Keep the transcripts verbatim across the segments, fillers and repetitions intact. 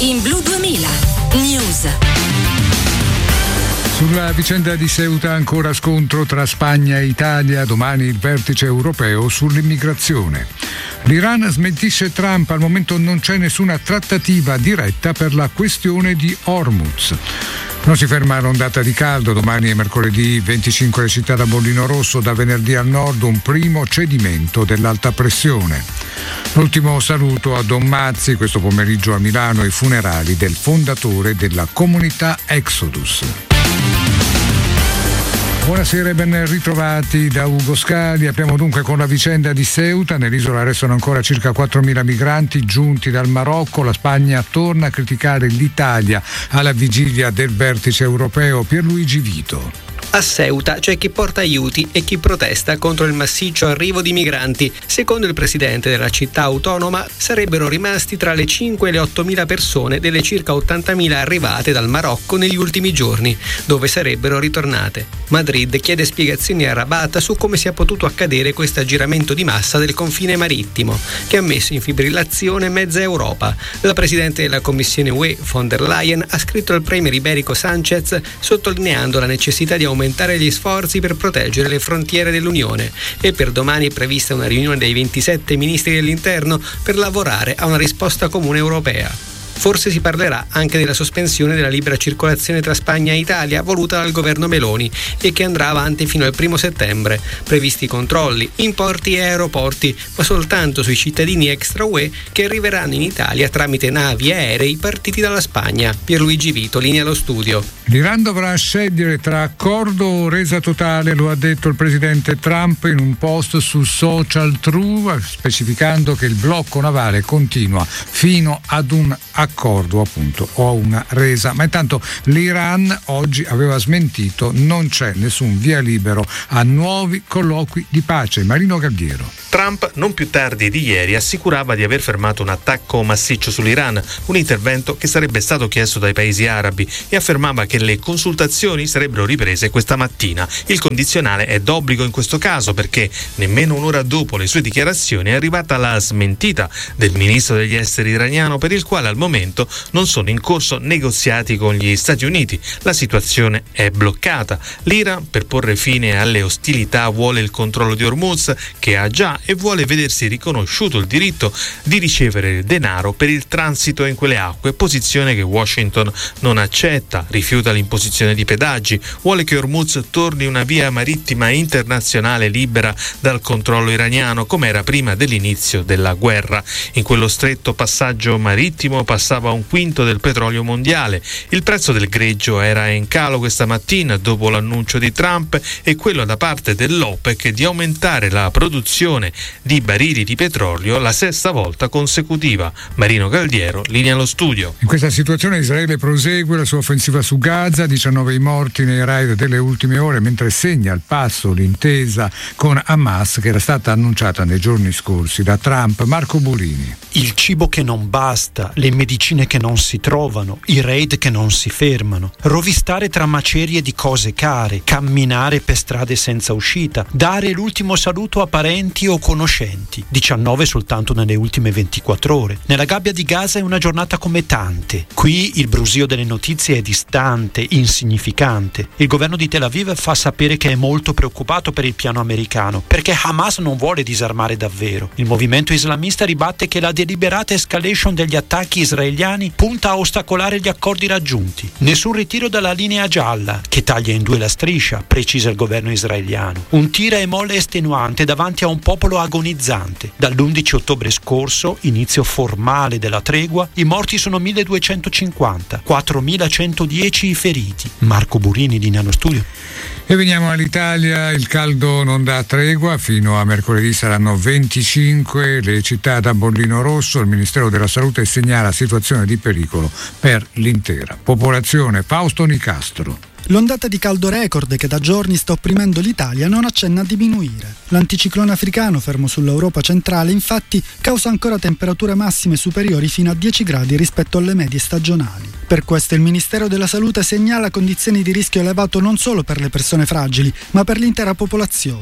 in Blu duemila News. Sulla vicenda di Ceuta ancora scontro tra Spagna e Italia, domani il vertice europeo sull'immigrazione. L'Iran smentisce Trump, al momento non c'è nessuna trattativa diretta per la questione di Hormuz. Non si ferma l'ondata di caldo, domani è mercoledì venticinque le città da bollino rosso, da venerdì al nord un primo cedimento dell'alta pressione. L'ultimo saluto a Don Mazzi, questo pomeriggio a Milano i funerali del fondatore della comunità Exodus. Buonasera e ben ritrovati da Ugo Scali. Apriamo dunque con la vicenda di Ceuta. Nell'isola restano ancora circa quattromila migranti giunti dal Marocco. La Spagna torna a criticare l'Italia alla vigilia del vertice europeo. Pierluigi Vito. A Ceuta c'è chi porta aiuti e chi protesta contro il massiccio arrivo di migranti. Secondo il presidente della città autonoma sarebbero rimasti tra le cinque e le ottomila persone delle circa ottantamila arrivate dal Marocco negli ultimi giorni, dove sarebbero ritornate. Madrid chiede spiegazioni a Rabat su come sia potuto accadere questo aggiramento di massa del confine marittimo, che ha messo in fibrillazione mezza Europa. La presidente della Commissione U E, von der Leyen, ha scritto al premier iberico Sánchez sottolineando la necessità di aumentare gli sforzi per proteggere le frontiere dell'Unione, e per domani è prevista una riunione dei ventisette ministri dell'interno per lavorare a una risposta comune europea. Forse si parlerà anche della sospensione della libera circolazione tra Spagna e Italia voluta dal governo Meloni e che andrà avanti fino al primo settembre. Previsti controlli in porti e aeroporti, ma soltanto sui cittadini extra U E che arriveranno in Italia tramite navi e aerei partiti dalla Spagna. Pierluigi Vito, linea allo studio. L'Iran dovrà scegliere tra accordo o resa totale, lo ha detto il presidente Trump in un post su Social True, specificando che il blocco navale continua fino ad un accordo appunto o a una resa. Ma intanto l'Iran oggi aveva smentito, non c'è nessun via libero a nuovi colloqui di pace. Marino Galdiero. Trump non più tardi di ieri assicurava di aver fermato un attacco massiccio sull'Iran, un intervento che sarebbe stato chiesto dai paesi arabi, e affermava che le consultazioni sarebbero riprese questa mattina. Il condizionale è d'obbligo in questo caso perché nemmeno un'ora dopo le sue dichiarazioni è arrivata la smentita del ministro degli esteri iraniano, per il quale al momento non sono in corso negoziati con gli Stati Uniti. La situazione è bloccata. L'Iran, per porre fine alle ostilità, vuole il controllo di Hormuz, che ha già, e vuole vedersi riconosciuto il diritto di ricevere denaro per il transito in quelle acque, posizione che Washington non accetta. Rifiuta l'imposizione di pedaggi, vuole che Hormuz torni una via marittima internazionale libera dal controllo iraniano, come era prima dell'inizio della guerra. In quello stretto passaggio marittimo passava un quinto del petrolio mondiale. Il prezzo del greggio era in calo questa mattina dopo l'annuncio di Trump e quello da parte dell'OPEC di aumentare la produzione di barili di petrolio la sesta volta consecutiva. Marino Galdiero, linea allo studio. In questa situazione Israele prosegue la sua offensiva su Gaza, diciannove i morti nei raid delle ultime ore, mentre segna al passo l'intesa con Hamas che era stata annunciata nei giorni scorsi da Trump. Marco Burini. Il cibo che non basta, le medicine che non si trovano, i raid che non si fermano, rovistare tra macerie di cose care, camminare per strade senza uscita, dare l'ultimo saluto a parenti o conoscenti, diciannove soltanto nelle ultime ventiquattro ore. Nella gabbia di Gaza è una giornata come tante. Qui il brusio delle notizie è distante, insignificante. Il governo di Tel Aviv fa sapere che è molto preoccupato per il piano americano, perché Hamas non vuole disarmare davvero. Il movimento islamista ribatte che la deliberata escalation degli attacchi israeliani punta a ostacolare gli accordi raggiunti. Nessun ritiro dalla linea gialla, che taglia in due la striscia, precisa il governo israeliano. Un tira e molla estenuante davanti a un popolo agonizzante. Dall'undici ottobre scorso, inizio formale della tregua, i morti sono milleduecentocinquanta, quattromilacentodieci i feriti. Marco Burini, linea allo studio. E veniamo all'Italia, il caldo non dà tregua, fino a mercoledì saranno venticinque le città da bollino rosso. Il Ministero della Salute segnala situazione di pericolo per l'intera popolazione. Fausto Nicastro. L'ondata di caldo record che da giorni sta opprimendo l'Italia non accenna a diminuire. L'anticiclone africano, fermo sull'Europa centrale, infatti causa ancora temperature massime superiori fino a dieci gradi rispetto alle medie stagionali. Per questo il Ministero della Salute segnala condizioni di rischio elevato non solo per le persone fragili, ma per l'intera popolazione.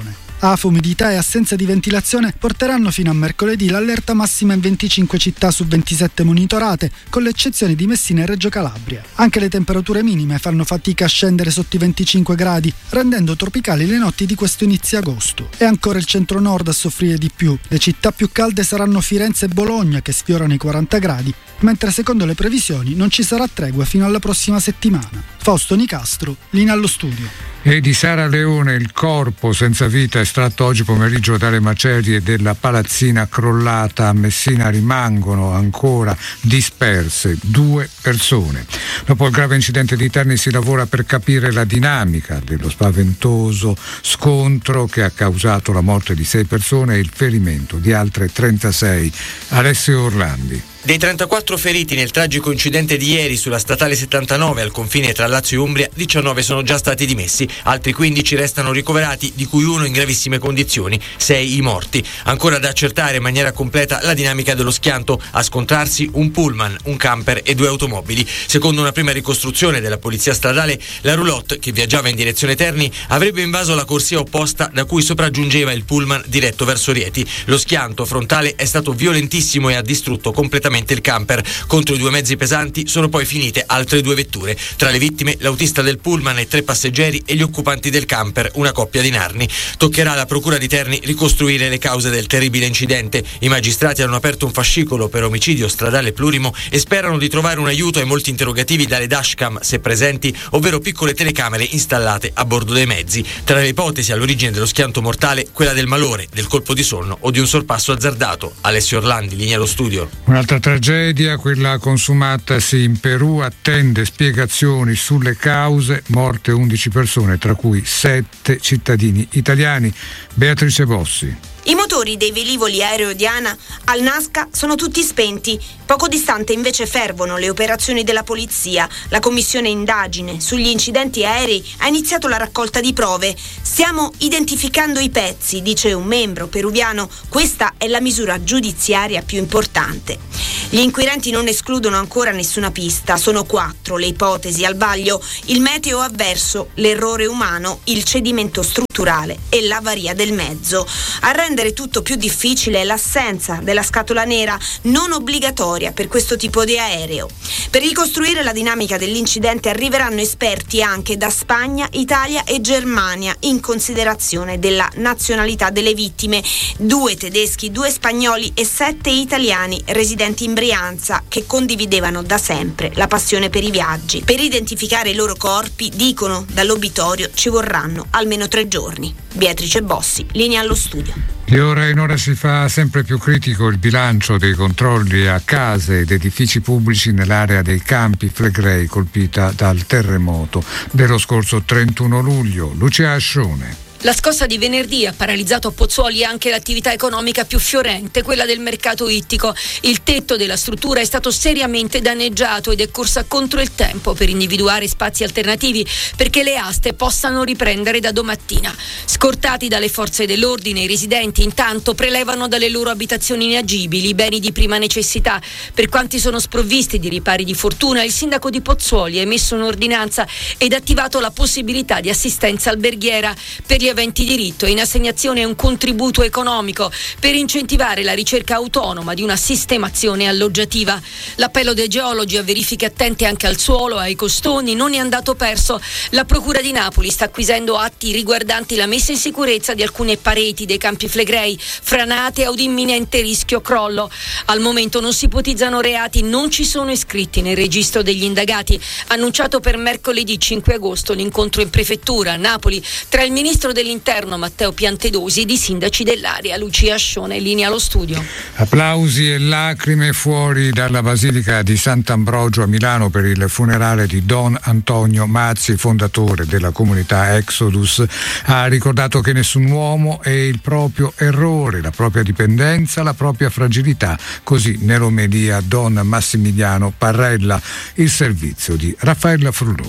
Afa, umidità e assenza di ventilazione porteranno fino a mercoledì l'allerta massima in venticinque città su ventisette monitorate, con l'eccezione di Messina e Reggio Calabria. Anche le temperature minime fanno fatica a scendere sotto i venticinque gradi, rendendo tropicali le notti di questo inizio agosto. E ancora il centro-nord a soffrire di più. Le città più calde saranno Firenze e Bologna, che sfiorano i quaranta gradi, mentre secondo le previsioni non ci sarà tregua fino alla prossima settimana. Fausto Nicastro, linea allo studio. E di Sara Leone, il corpo senza vita estratto oggi pomeriggio dalle macerie della palazzina crollata a Messina. Rimangono ancora disperse due persone. Dopo il grave incidente di Terni si lavora per capire la dinamica dello spaventoso scontro che ha causato la morte di sei persone e il ferimento di altre trentasei. Alessio Orlandi. Dei trentaquattro feriti nel tragico incidente di ieri sulla statale settantanove al confine tra Lazio e Umbria, diciannove sono già stati dimessi, altri quindici restano ricoverati, di cui uno in gravissime condizioni, sei i morti. Ancora da accertare in maniera completa la dinamica dello schianto, a scontrarsi un pullman, un camper e due automobili. Secondo una prima ricostruzione della polizia stradale, la roulotte, che viaggiava in direzione Terni, avrebbe invaso la corsia opposta da cui sopraggiungeva il pullman diretto verso Rieti. Lo schianto frontale è stato violentissimo e ha distrutto completamente il camper. Contro i due mezzi pesanti sono poi finite altre due vetture. Tra le vittime l'autista del pullman e tre passeggeri e gli occupanti del camper, una coppia di Narni. Toccherà alla procura di Terni ricostruire le cause del terribile incidente. I magistrati hanno aperto un fascicolo per omicidio stradale plurimo e sperano di trovare un aiuto ai molti interrogativi dalle dashcam, se presenti, ovvero piccole telecamere installate a bordo dei mezzi. Tra le ipotesi all'origine dello schianto mortale, quella del malore, del colpo di sonno o di un sorpasso azzardato. Alessio Orlandi, linea allo studio. Un'altra tragedia, quella consumatasi in Perù, attende spiegazioni sulle cause, morte undici persone, tra cui sette cittadini italiani. Beatrice Bossi. I motori dei velivoli aereo di ANA al Nazca sono tutti spenti. Poco distante invece fervono le operazioni della polizia. La commissione indagine sugli incidenti aerei ha iniziato la raccolta di prove. Stiamo identificando i pezzi, dice un membro peruviano. Questa è la misura giudiziaria più importante. Gli inquirenti non escludono ancora nessuna pista. Sono quattro le ipotesi al vaglio: il meteo avverso, l'errore umano, il cedimento strutturale e l'avaria del mezzo. A rendere tutto più difficile è l'assenza della scatola nera, non obbligatoria per questo tipo di aereo. Per ricostruire la dinamica dell'incidente arriveranno esperti anche da Spagna, Italia e Germania, in considerazione della nazionalità delle vittime: due tedeschi, due spagnoli e sette italiani residenti in Brianza, che condividevano da sempre la passione per i viaggi. Per identificare i loro corpi, dicono dall'obitorio, ci vorranno almeno tre giorni. Beatrice Bossi, linea allo studio. Di ora in ora si fa sempre più critico il bilancio dei controlli a case ed edifici pubblici nell'area dei Campi Flegrei colpita dal terremoto dello scorso trentuno luglio. Lucia Ascione. La scossa di venerdì ha paralizzato a Pozzuoli anche l'attività economica più fiorente, quella del mercato ittico. Il tetto della struttura è stato seriamente danneggiato ed è corsa contro il tempo per individuare spazi alternativi perché le aste possano riprendere da domattina. Scortati dalle forze dell'ordine, i residenti intanto prelevano dalle loro abitazioni inagibili i beni di prima necessità. Per quanti sono sprovvisti di ripari di fortuna, il sindaco di Pozzuoli ha emesso un'ordinanza ed attivato la possibilità di assistenza alberghiera per gli aventi diritto. In assegnazione un contributo economico per incentivare la ricerca autonoma di una sistemazione alloggiativa. L'appello dei geologi a verifiche attente anche al suolo, ai costoni, non è andato perso. La Procura di Napoli sta acquisendo atti riguardanti la messa in sicurezza di alcune pareti dei Campi Flegrei, franate ad imminente rischio crollo. Al momento non si ipotizzano reati, non ci sono iscritti nel registro degli indagati. Annunciato per mercoledì cinque agosto l'incontro in prefettura a Napoli tra il ministro dell'Interno Matteo Piantedosi ed i sindaci dell'area. Lucia Ascione, linea allo studio. Applausi e lacrime fuori dalla Basilica di Sant'Ambrogio a Milano per il funerale di Don Antonio Mazzi, fondatore della comunità Exodus. Ha ricordato che nessun uomo è il proprio errore, la propria dipendenza, la propria fragilità. Così nell'omelia Don Massimiliano Parrella. Il servizio di Raffaella Frullone.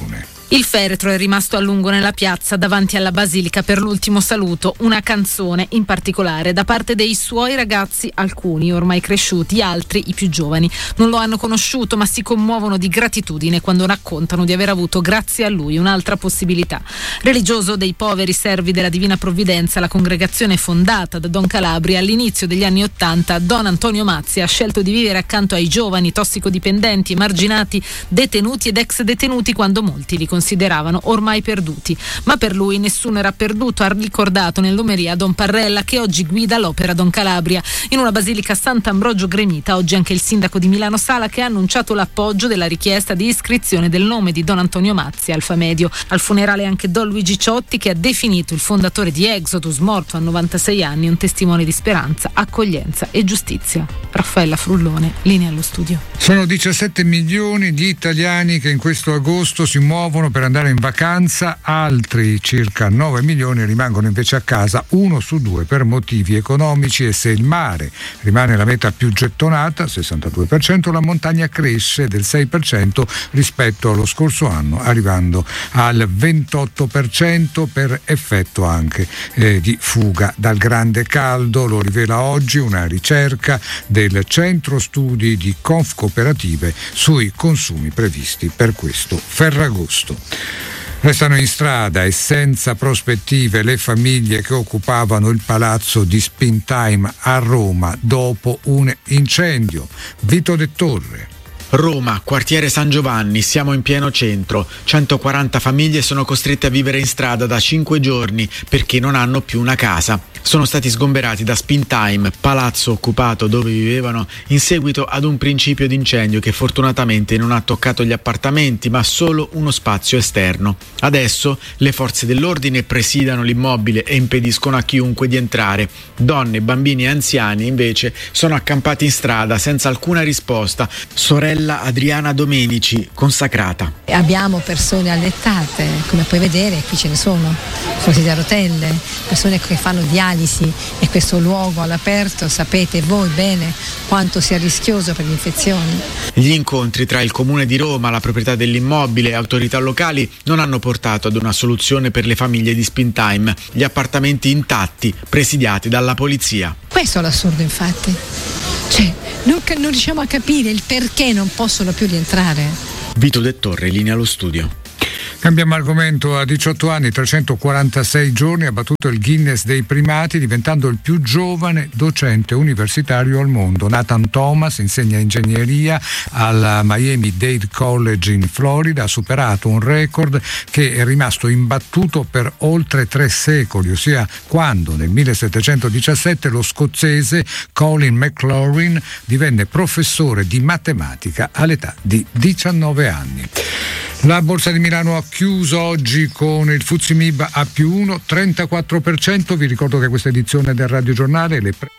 Il feretro è rimasto a lungo nella piazza davanti alla basilica per l'ultimo saluto, una canzone in particolare da parte dei suoi ragazzi, alcuni ormai cresciuti, altri i più giovani. Non lo hanno conosciuto ma si commuovono di gratitudine quando raccontano di aver avuto grazie a lui un'altra possibilità. Religioso dei poveri servi della Divina Provvidenza, la congregazione fondata da Don Calabria all'inizio degli anni Ottanta, Don Antonio Mazzi ha scelto di vivere accanto ai giovani, tossicodipendenti, emarginati, detenuti ed ex detenuti quando molti li consideravano ormai perduti. Ma per lui nessuno era perduto, ha ricordato nell'omeria Don Parrella, che oggi guida l'opera Don Calabria in una basilica Sant'Ambrogio Gremita. Oggi anche il sindaco di Milano Sala, che ha annunciato l'appoggio della richiesta di iscrizione del nome di Don Antonio Mazzi al Famedio. Al funerale anche Don Luigi Ciotti, che ha definito il fondatore di Exodus, morto a novantasei anni, un testimone di speranza, accoglienza e giustizia. Raffaella Frullone, linea allo studio. Sono diciassette milioni di italiani che in questo agosto si muovono per andare in vacanza, altri circa nove milioni rimangono invece a casa, uno su due per motivi economici, e se il mare rimane la meta più gettonata, sessantadue per cento, la montagna cresce del sei per cento rispetto allo scorso anno, arrivando al ventotto per cento per effetto anche eh, di fuga dal grande caldo. Lo rivela oggi una ricerca del Centro Studi di Confcooperative sui consumi previsti per questo Ferragosto. Restano in strada e senza prospettive le famiglie che occupavano il palazzo di Springtime a Roma dopo un incendio. Vito De Torre. Roma, quartiere San Giovanni, siamo in pieno centro. centoquaranta famiglie sono costrette a vivere in strada da cinque giorni perché non hanno più una casa. Sono stati sgomberati da Springtime, palazzo occupato dove vivevano in seguito ad un principio di incendio che fortunatamente non ha toccato gli appartamenti ma solo uno spazio esterno. Adesso le forze dell'ordine presidiano l'immobile e impediscono a chiunque di entrare. Donne, bambini e anziani invece sono accampati in strada senza alcuna risposta. Sorella Adriana Domenici, consacrata. Abbiamo persone allettate, come puoi vedere qui ce ne sono, così a rotelle, persone che fanno dialisi, e questo luogo all'aperto sapete voi bene quanto sia rischioso per le infezioni. Gli incontri tra il Comune di Roma, la proprietà dell'immobile e autorità locali non hanno portato ad una soluzione per le famiglie di Springtime, gli appartamenti intatti, presidiati dalla polizia. Questo è l'assurdo, infatti. Cioè, non, non riusciamo a capire il perché non possono più rientrare. Vito De Torre, linea allo studio. Cambiamo argomento. A diciotto anni, trecentoquarantasei giorni, ha battuto il Guinness dei primati diventando il più giovane docente universitario al mondo. Nathan Thomas insegna ingegneria alla Miami-Dade College in Florida, ha superato un record che è rimasto imbattuto per oltre tre secoli, ossia quando nel millesettecentodiciassette lo scozzese Colin McLaurin divenne professore di matematica all'età di diciannove anni. La borsa di Milano ha chiuso oggi con il F T S E M I B a più uno, trentaquattro per cento. Vi ricordo che questa edizione del Radio Giornale le pre-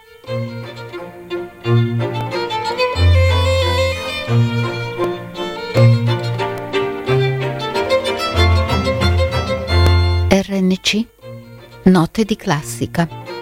R N C, note di classica.